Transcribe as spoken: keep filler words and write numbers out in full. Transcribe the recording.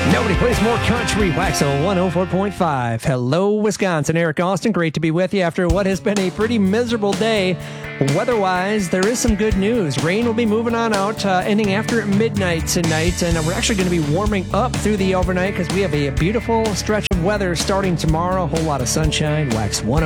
Nobody plays more country. Waxo one oh four point five. Hello, Wisconsin. Eric Austin, great to be with you after what has been a pretty miserable day. Weather-wise, there is some good news. Rain will be moving on out, uh, ending after midnight tonight, and we're actually going to be warming up through the overnight because we have a beautiful stretch of weather starting tomorrow. A whole lot of sunshine. Wax one oh